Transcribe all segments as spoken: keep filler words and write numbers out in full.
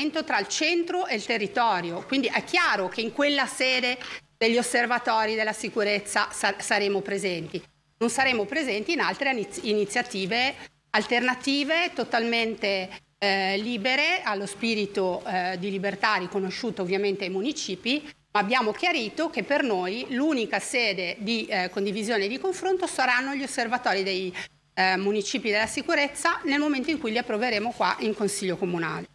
coordinamento tra il centro e il territorio, quindi è chiaro che in quella sede degli osservatori della sicurezza sa- saremo presenti. Non saremo presenti in altre iniz- iniziative alternative totalmente eh, libere, allo spirito eh, di libertà riconosciuto ovviamente ai municipi, ma abbiamo chiarito che per noi l'unica sede di eh, condivisione e di confronto saranno gli osservatori dei eh, municipi della sicurezza nel momento in cui li approveremo qua in Consiglio Comunale.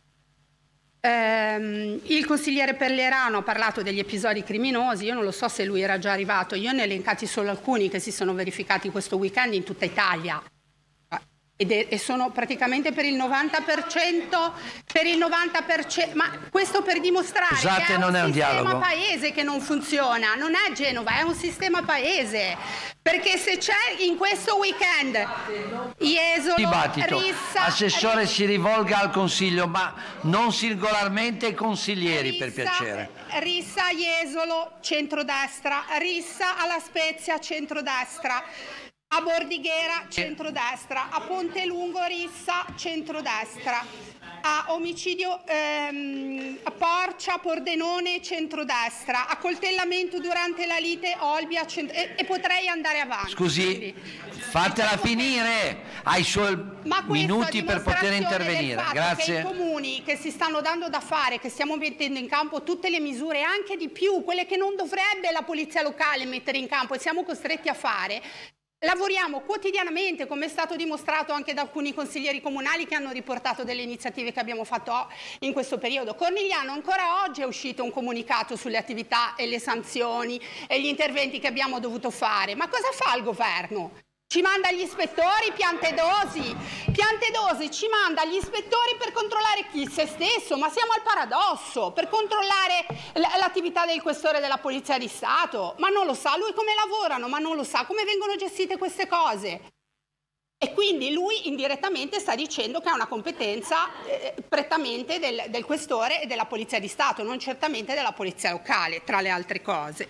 Ehm, il consigliere Pellerano ha parlato degli episodi criminosi, io non lo so se lui era già arrivato, io ne ho elencati solo alcuni che si sono verificati questo weekend in tutta Italia. Ed è, e sono praticamente per il novanta per cento, per il novanta per cento, ma questo per dimostrare Scusate, che è non un è un sistema dialogo. paese che non funziona, non è Genova, è un sistema paese, perché se c'è in questo weekend Jesolo, Dibattito. Rissa, Assessore, Rissa, si rivolga al Consiglio, ma non singolarmente ai consiglieri, per Rissa, piacere. Rissa, Jesolo, centrodestra, Rissa alla Spezia, centrodestra. A Bordighera, centrodestra, a Pontelungo, Rissa, centrodestra, a omicidio ehm, a Porcia, Pordenone, centrodestra, a coltellamento durante la lite, Olbia, centro- e, e potrei andare avanti. Scusi, Quindi, fatela finire, ha i suoi ma minuti per poter intervenire. Del fatto Grazie. che i comuni che si stanno dando da fare, che stiamo mettendo in campo tutte le misure, anche di più, quelle che non dovrebbe la polizia locale mettere in campo e siamo costretti a fare, lavoriamo quotidianamente, come è stato dimostrato anche da alcuni consiglieri comunali che hanno riportato delle iniziative che abbiamo fatto in questo periodo. Cornigliano, ancora oggi è uscito un comunicato sulle attività e le sanzioni e gli interventi che abbiamo dovuto fare. Ma cosa fa il governo? Ci manda gli ispettori piantedosi, piantedosi ci manda gli ispettori per controllare chi? Se stesso, ma siamo al paradosso, per controllare l'attività del questore della Polizia di Stato, ma non lo sa lui come lavorano, ma non lo sa come vengono gestite queste cose. E quindi lui indirettamente sta dicendo che ha una competenza eh, prettamente del, del questore e della Polizia di Stato, non certamente della Polizia locale, tra le altre cose.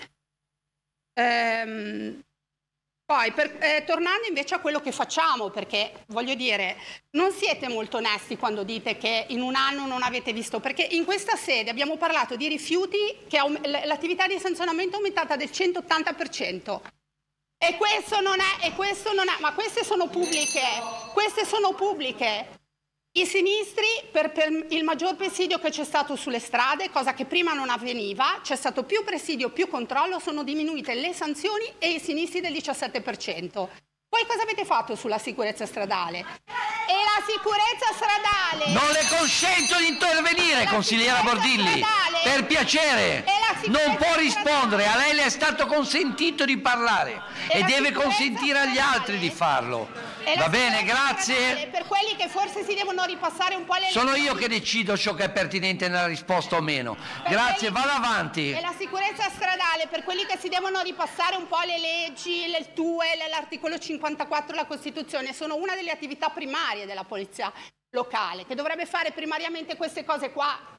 Ehm... Poi, per, eh, tornando invece a quello che facciamo, perché voglio dire, non siete molto onesti quando dite che in un anno non avete visto, perché in questa sede abbiamo parlato di rifiuti, che l'attività di sanzionamento è aumentata del centottanta per cento. E questo non è, e questo non è, ma queste sono pubbliche, queste sono pubbliche. I sinistri, per, per il maggior presidio che c'è stato sulle strade, cosa che prima non avveniva, c'è stato più presidio, più controllo, sono diminuite le sanzioni e i sinistri del diciassette per cento. Poi cosa avete fatto sulla sicurezza stradale? E la sicurezza stradale... Non le consento di intervenire, consigliera Bordilli, stradale, per piacere. Non può rispondere, a lei le è stato consentito di parlare e, e deve consentire agli altri di farlo. Va bene, grazie. Per quelli che forse si devono ripassare un po' le... Sono io che decido ciò che è pertinente nella risposta o meno. Grazie, vada avanti. E la sicurezza stradale, per quelli che si devono ripassare un po' le leggi, le T U E, l'articolo cinquantaquattro della Costituzione, sono una delle attività primarie della polizia locale, che dovrebbe fare primariamente queste cose qua.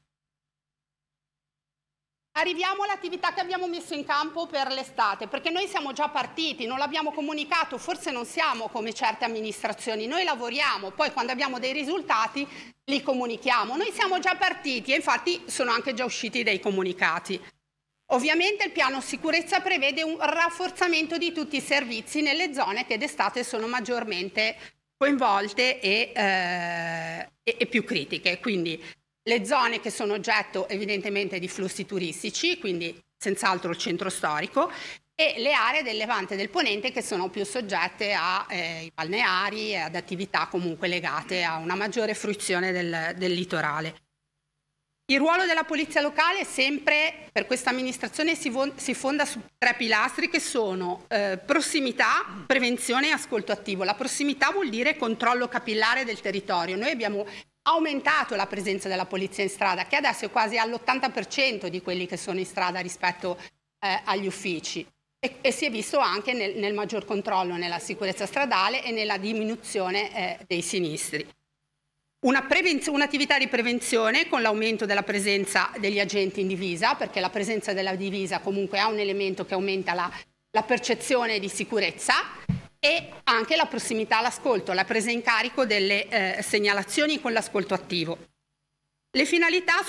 Arriviamo all'attività che abbiamo messo in campo per l'estate, perché noi siamo già partiti, non l'abbiamo comunicato, forse non siamo come certe amministrazioni, noi lavoriamo, poi quando abbiamo dei risultati li comunichiamo. Noi siamo già partiti e infatti sono anche già usciti dei comunicati. Ovviamente il piano sicurezza prevede un rafforzamento di tutti i servizi nelle zone che d'estate sono maggiormente coinvolte e, eh, e, e più critiche, quindi le zone che sono oggetto evidentemente di flussi turistici, quindi senz'altro il centro storico, e le aree del Levante e del Ponente che sono più soggette ai eh, balneari e ad attività comunque legate a una maggiore fruizione del, del litorale. Il ruolo della polizia locale sempre per questa amministrazione si, vo- si fonda su tre pilastri che sono eh, prossimità, prevenzione e ascolto attivo. La prossimità vuol dire controllo capillare del territorio. Noi abbiamo aumentato la presenza della polizia in strada, che adesso è quasi all'ottanta per cento di quelli che sono in strada rispetto eh, agli uffici. E, e si è visto anche nel, nel maggior controllo nella sicurezza stradale e nella diminuzione eh, dei sinistri. Una prevenz- un'attività di prevenzione con l'aumento della presenza degli agenti in divisa, perché la presenza della divisa comunque ha un elemento che aumenta la, la percezione di sicurezza, e anche la prossimità all'ascolto, la presa in carico delle eh, segnalazioni con l'ascolto attivo. Le finalità